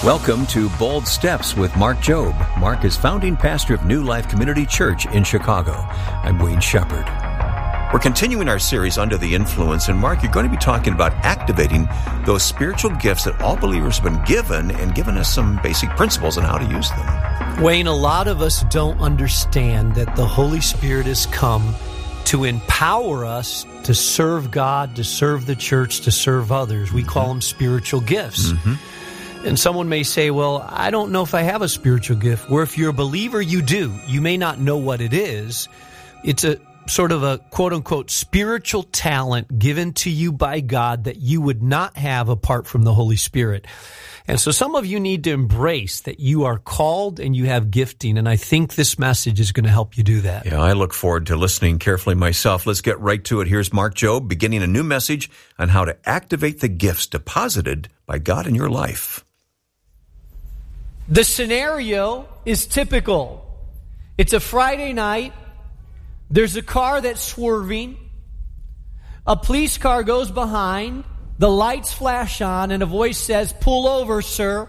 Welcome to Bold Steps with Mark Jobe. Mark is founding pastor of New Life Community Church in Chicago. I'm Wayne Shepherd. We're continuing our series Under the Influence, and Mark, you're going to be talking about activating those spiritual gifts that all believers have been given and giving us some basic principles on how to use them. Wayne, a lot of us don't understand that the Holy Spirit has come to empower us to serve God, to serve the church, to serve others. We call them spiritual gifts. And someone may say, well, I don't know if I have a spiritual gift. Where if you're a believer, you do. You may not know what it is. It's a sort of a quote-unquote spiritual talent given to you by God that you would not have apart from the Holy Spirit. And so some of you need to embrace that you are called and you have gifting, and I think this message is going to help you do that. Yeah, I look forward to listening carefully myself. Let's get right to it. Here's Mark Jobe beginning a new message on how to activate the gifts deposited by God in your life. The scenario is typical. It's a Friday night. There's a car that's swerving. A police car goes behind. The lights flash on and a voice says, "Pull over, sir."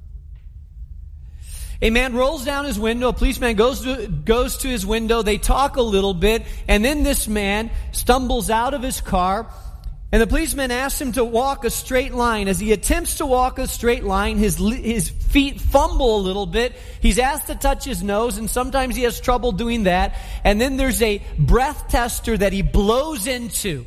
A man rolls down his window. A policeman goes to his window. They talk a little bit. And then this man stumbles out of his car. And the policeman asks him to walk a straight line. As he attempts to walk a straight line, his feet fumble a little bit. He's asked to touch his nose, and sometimes he has trouble doing that. And then there's a breath tester that he blows into.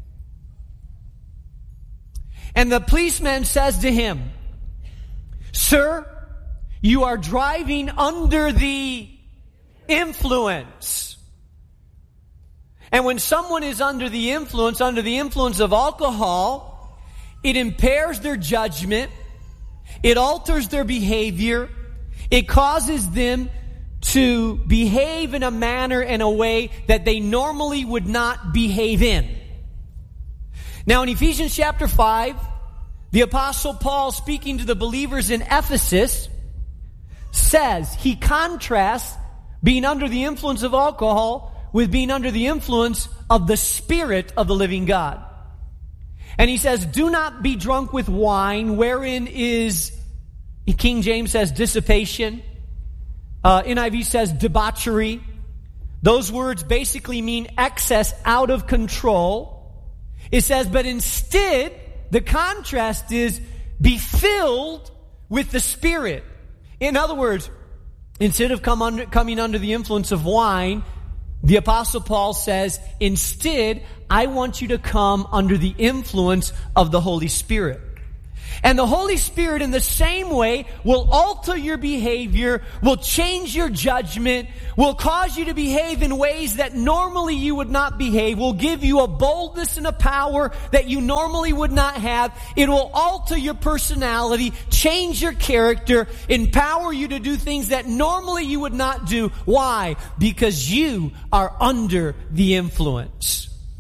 And the policeman says to him, "Sir, you are driving under the influence." And when someone is under the influence of alcohol, it impairs their judgment, it alters their behavior, it causes them to behave in a manner and a way that they normally would not behave in. Now in Ephesians chapter 5, the Apostle Paul, speaking to the believers in Ephesus, says, he contrasts being under the influence of alcohol with being under the influence of the Spirit of the living God. And he says, do not be drunk with wine, wherein is, King James says dissipation. NIV says debauchery. Those words basically mean excess, out of control. It says, but instead, the contrast is be filled with the Spirit. In other words, instead of coming under the influence of wine, the Apostle Paul says, instead, I want you to come under the influence of the Holy Spirit. And the Holy Spirit, in the same way, will alter your behavior, will change your judgment, will cause you to behave in ways that normally you would not behave, will give you a boldness and a power that you normally would not have. It will alter your personality, change your character, empower you to do things that normally you would not do. Why? Because you are under the influence.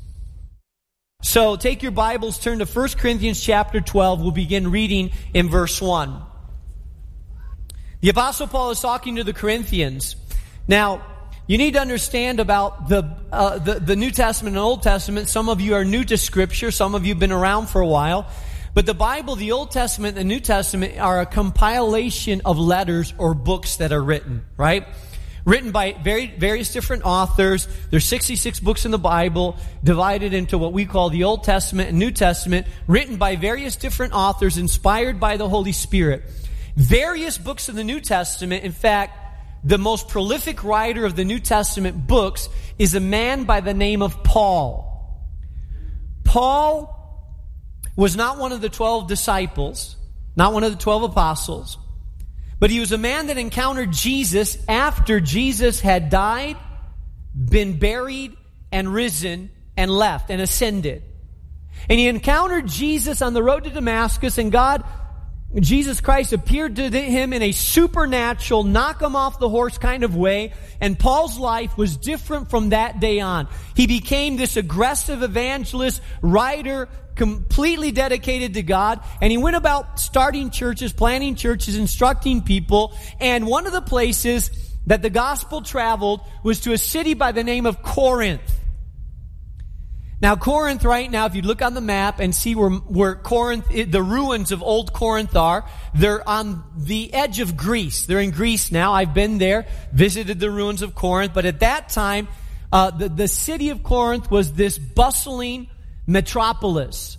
So take your Bibles, turn to 1 Corinthians chapter 12. We'll begin reading in verse 1. The Apostle Paul is talking to the Corinthians. Now, you need to understand about the New Testament and Old Testament. Some of you are new to Scripture. Some of you have been around for a while. But the Bible, the Old Testament and the New Testament are a compilation of letters or books that are written, right? Written by various different authors. There's 66 books in the Bible, divided into what we call the Old Testament and New Testament, written by various different authors, inspired by the Holy Spirit. Various books of the New Testament, in fact, the most prolific writer of the New Testament books is a man by the name of Paul. Paul was not one of the 12 disciples, not one of the 12 apostles. But he was a man that encountered Jesus after Jesus had died, been buried, and risen, and left, and ascended. And he encountered Jesus on the road to Damascus, and Jesus Christ appeared to him in a supernatural, knock him off the horse kind of way, and Paul's life was different from that day on. He became this aggressive evangelist, writer, completely dedicated to God, and he went about starting churches, planting churches, instructing people, and one of the places that the gospel traveled was to a city by the name of Corinth. Now, Corinth right now, if you look on the map and see where Corinth, the ruins of old Corinth are, they're on the edge of Greece. They're in Greece now. I've been there, visited the ruins of Corinth. But at that time, the city of Corinth was this bustling metropolis.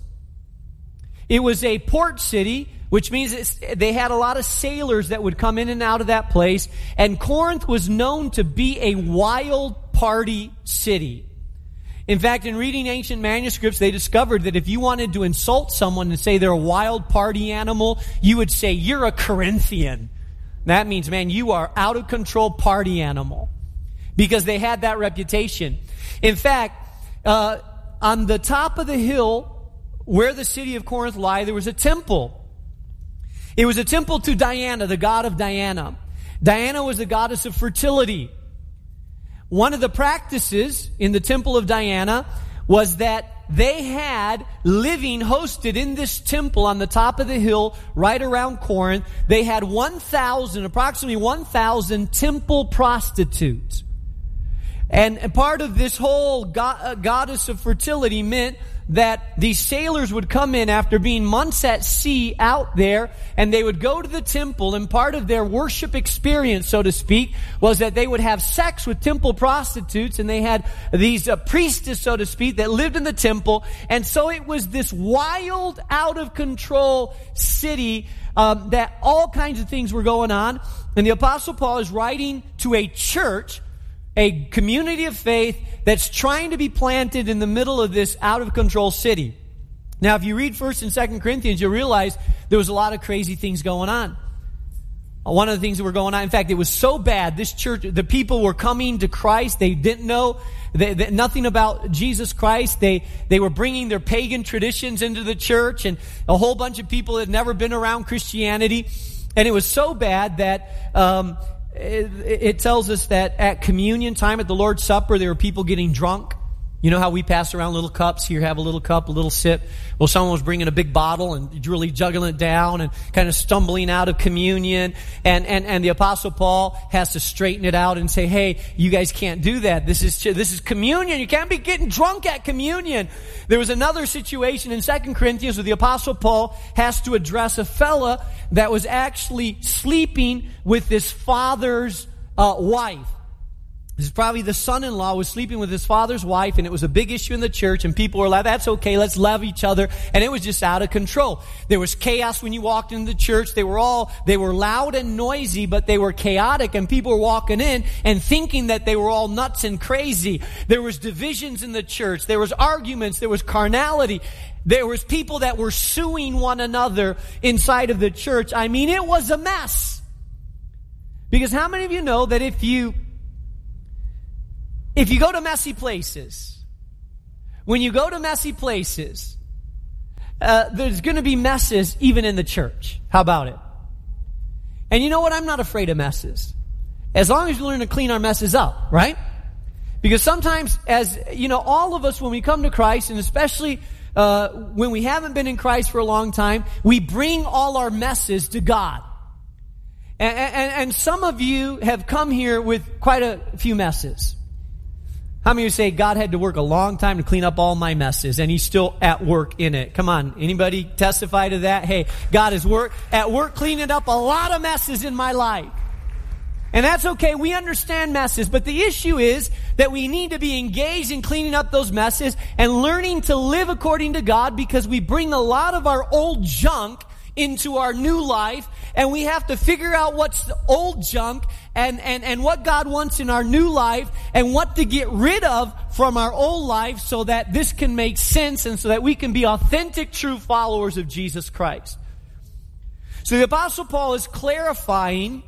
It was a port city, which means they had a lot of sailors that would come in and out of that place. And Corinth was known to be a wild party city. In fact, in reading ancient manuscripts, they discovered that if you wanted to insult someone and say they're a wild party animal, you would say, you're a Corinthian. That means, man, you are out of control party animal. Because they had that reputation. In fact, on the top of the hill where the city of Corinth lay, there was a temple. It was a temple to Diana, the god of Diana. Diana was the goddess of fertility. One of the practices in the temple of Diana was that they had living hosted in this temple on the top of the hill right around Corinth. They had approximately 1,000 temple prostitutes. And part of this whole goddess of fertility meant that these sailors would come in after being months at sea out there, and they would go to the temple, and part of their worship experience, so to speak, was that they would have sex with temple prostitutes, and they had these priestesses, so to speak, that lived in the temple. And so it was this wild, out of control city that all kinds of things were going on. And the Apostle Paul is writing to a church, a community of faith that's trying to be planted in the middle of this out-of-control city. Now, if you read 1st and 2nd Corinthians, you'll realize there was a lot of crazy things going on. One of the things that were going on, in fact, it was so bad, this church, the people were coming to Christ. They didn't know nothing about Jesus Christ. They were bringing their pagan traditions into the church, and a whole bunch of people had never been around Christianity. And it was so bad that it tells us that at communion time, at the Lord's Supper, there were people getting drunk. You know how we pass around little cups? Here, have a little cup, a little sip. Well, someone was bringing a big bottle and really juggling it down and kind of stumbling out of communion. And the Apostle Paul has to straighten it out and say, hey, you guys can't do that. This is communion. You can't be getting drunk at communion. There was another situation in 2 Corinthians where the Apostle Paul has to address a fella that was actually sleeping with his father's wife. This is probably the son-in-law was sleeping with his father's wife, and it was a big issue in the church, and people were like, that's okay, let's love each other. And it was just out of control. There was chaos when you walked into the church. They were loud and noisy, but they were chaotic, and people were walking in and thinking that they were all nuts and crazy. There was divisions in the church. There was arguments. There was carnality. There was people that were suing one another inside of the church. I mean, it was a mess. Because how many of you know that if you go to messy places, when you go to messy places, there's going to be messes even in the church. How about it? And you know what? I'm not afraid of messes. As long as you learn to clean our messes up, right? Because sometimes, as you know, all of us, when we come to Christ, and especially when we haven't been in Christ for a long time, we bring all our messes to God. And some of you have come here with quite a few messes. How many of you say, God had to work a long time to clean up all my messes, and He's still at work in it? Come on, anybody testify to that? Hey, God is at work cleaning up a lot of messes in my life. And that's okay, we understand messes, but the issue is that we need to be engaged in cleaning up those messes and learning to live according to God, because we bring a lot of our old junk into our new life, and we have to figure out what's the old junk and what God wants in our new life, and what to get rid of from our old life so that this can make sense and so that we can be authentic, true followers of Jesus Christ. So the Apostle Paul is clarifying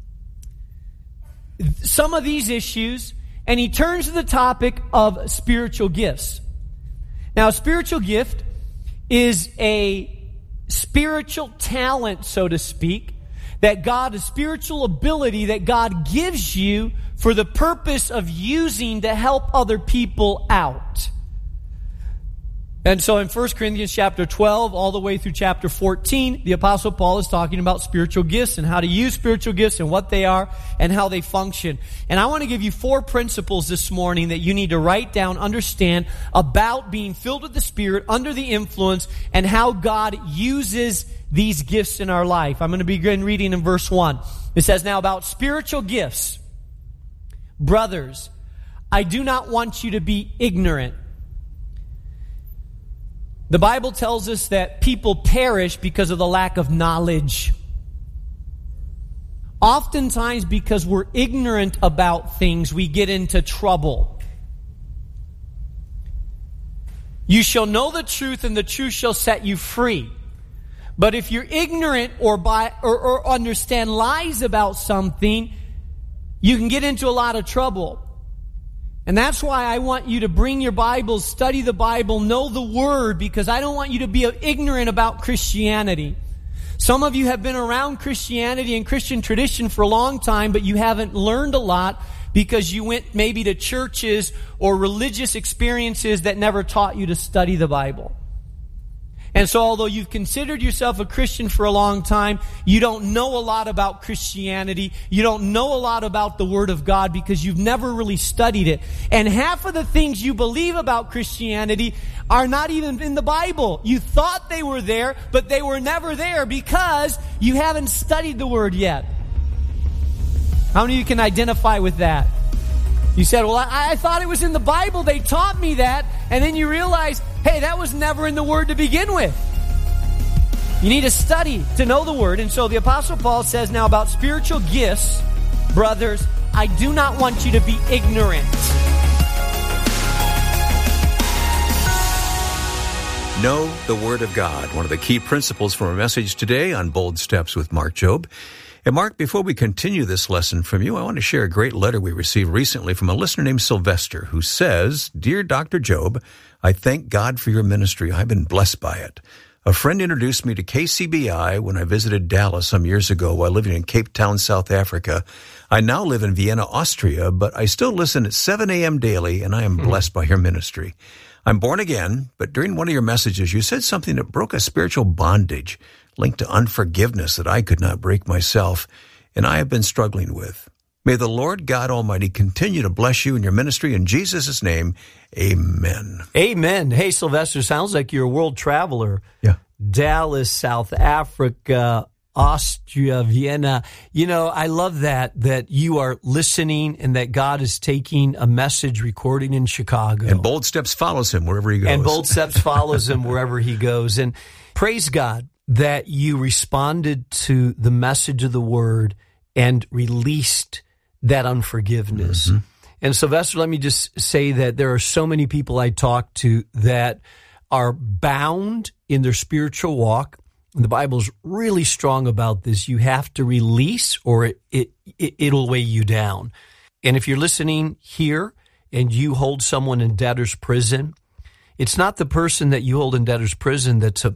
some of these issues, and he turns to the topic of spiritual gifts. Now, a spiritual gift is a spiritual talent, so to speak, a spiritual ability that God gives you for the purpose of using to help other people out. And so in 1 Corinthians chapter 12, all the way through chapter 14, the Apostle Paul is talking about spiritual gifts and how to use spiritual gifts and what they are and how they function. And I want to give you 4 principles this morning that you need to write down, understand about being filled with the Spirit, under the influence, and how God uses these gifts in our life. I'm going to begin reading in verse 1. It says, "Now about spiritual gifts, brothers, I do not want you to be ignorant." The Bible tells us that people perish because of the lack of knowledge. Oftentimes, because we're ignorant about things, we get into trouble. You shall know the truth, and the truth shall set you free. But if you're ignorant or understand lies about something, you can get into a lot of trouble. And that's why I want you to bring your Bibles, study the Bible, know the Word, because I don't want you to be ignorant about Christianity. Some of you have been around Christianity and Christian tradition for a long time, but you haven't learned a lot because you went maybe to churches or religious experiences that never taught you to study the Bible. And so although you've considered yourself a Christian for a long time, you don't know a lot about Christianity. You don't know a lot about the Word of God because you've never really studied it. And half of the things you believe about Christianity are not even in the Bible. You thought they were there, but they were never there because you haven't studied the Word yet. How many of you can identify with that? You said, well, I thought it was in the Bible. They taught me that. And then you realize, hey, that was never in the Word to begin with. You need to study to know the Word. And so the Apostle Paul says now about spiritual gifts, brothers, I do not want you to be ignorant. Know the Word of God, one of the key principles from our message today on Bold Steps with Mark Jobe. And Mark, before we continue this lesson from you, I want to share a great letter we received recently from a listener named Sylvester, who says, "Dear Dr. Jobe, I thank God for your ministry. I've been blessed by it. A friend introduced me to KCBI when I visited Dallas some years ago while living in Cape Town, South Africa. I now live in Vienna, Austria, but I still listen at 7 a.m. daily, and I am blessed by your ministry. I'm born again, but during one of your messages, you said something that broke a spiritual bondage linked to unforgiveness that I could not break myself, and I have been struggling with. May the Lord God Almighty continue to bless you in your ministry. In Jesus' name, amen." Amen. Hey, Sylvester, sounds like you're a world traveler. Yeah. Dallas, South Africa, Austria, Vienna. You know, I love that you are listening and that God is taking a message recording in Chicago. And Bold Steps follows him wherever he goes. And Bold Steps follows him wherever he goes. And praise God that you responded to the message of the Word and released that unforgiveness. Mm-hmm. And Sylvester, let me just say that there are so many people I talk to that are bound in their spiritual walk. And the Bible's really strong about this. You have to release or it'll weigh you down. And if you're listening here and you hold someone in debtor's prison, it's not the person that you hold in debtor's prison that's